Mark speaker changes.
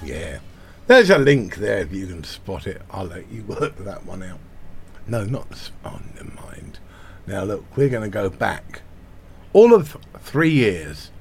Speaker 1: Yeah. There's a link there if you can spot it. I'll let you work that one out. No, not... Oh, never mind. Now, look, we're going to go back all of 3 years.